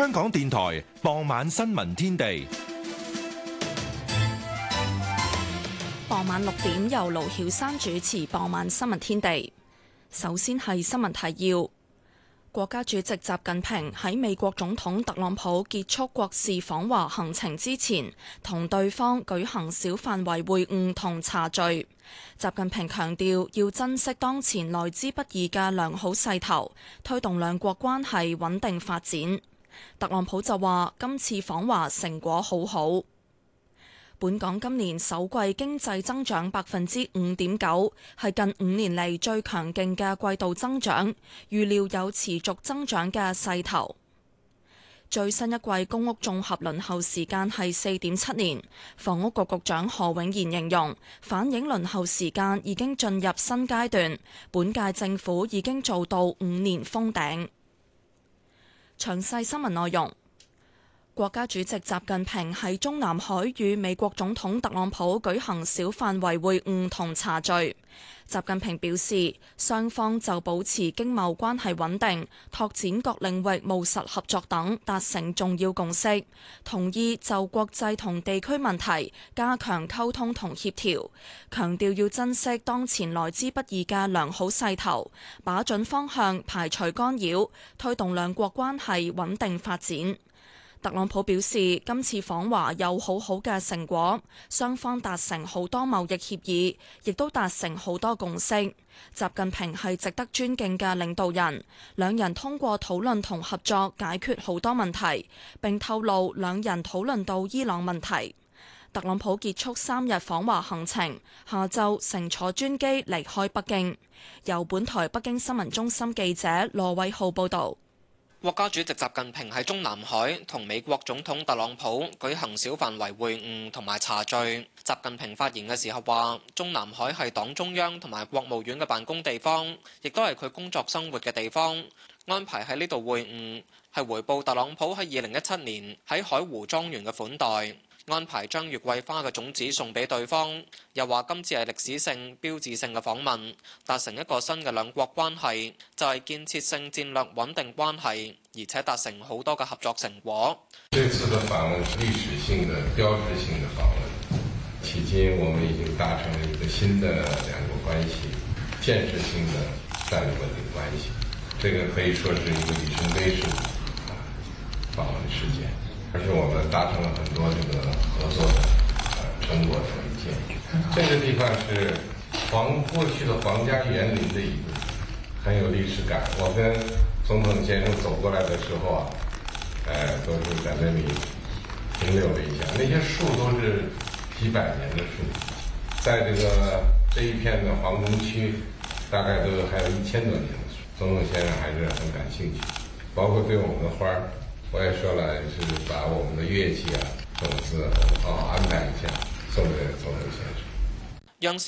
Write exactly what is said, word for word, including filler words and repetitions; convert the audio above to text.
香港電台傍晚新聞天地。 傍晚六點由盧曉山主持傍晚新聞天地。首先係新聞提要。國家主席習近平喺美國總統特朗普結束國事訪華行程之前，同對方舉行小範圍會晤同茶敘。習近平強調要珍惜當前來之不易嘅良好勢頭，推動兩國關係穩定發展。特朗普就話今次訪華成果好好。本港今年首季經濟增長百分之五點九，係近五年嚟最強勁嘅季度增長，預料有持續增長嘅勢頭。最新一季公屋綜合輪候時間係四點七年，房屋局局長何永賢形容反映輪候時間已經進入新階段，本屆政府已經做到五年封頂。詳細新聞內容。國家主席習近平喺中南海與美國總統特朗普舉行小範圍會晤同茶敘。習近平表示，雙方就保持經貿關係穩定、拓展各領域務實合作等達成重要共識，同意就國際同地區問題加強溝通同協調，強調要珍惜當前來之不易嘅良好勢頭，把準方向，排除干擾，推動兩國關係穩定發展。特朗普表示，今次訪華有好好嘅成果，雙方達成好多貿易協議，亦都達成好多共識。習近平係值得尊敬嘅領導人，兩人通過討論同合作解決好多問題，並透露兩人討論到伊朗問題。特朗普結束三日訪華行程，下晝乘坐專機離開北京。由本台北京新聞中心記者羅偉浩報導。 國家主席習近平喺中南海同美國總統特朗普舉行小範圍會晤同埋茶敘。習近平發言嘅時候話，中南海係黨中央同埋國務院嘅辦公地方，亦都係佢工作生活嘅地方。安排喺呢度會晤係回報特朗普喺二零一七年喺海湖莊園嘅款待，安排將月桂花嘅種子送俾對方。又話今次係歷史性、標誌性嘅訪問，達成一個新嘅兩國關係，就係建設性戰略穩定關係，而且達成好多嘅合作成果。 這次嘅訪問是歷史性的、標誌性的訪問，迄今我們已經達成了一個新的兩國關係，建設性的戰略穩定關係。這個可以說是一個里程碑式的訪問事件，而且我們達成了很多這個合作的成果和意見。這個地方是皇過去的皇家園林的一部分，很有歷史感。我跟總統先生走過來的時候啊，呃，都是在那裡停留了一下。那些樹都是幾百年的樹，在這個這一片的皇宮區，大概都還有一千多年的樹。總統先生還是很感興趣，包括對我們的花兒，我也說了，是把我們的樂器啊、種子好好安排一下，送給總統先生。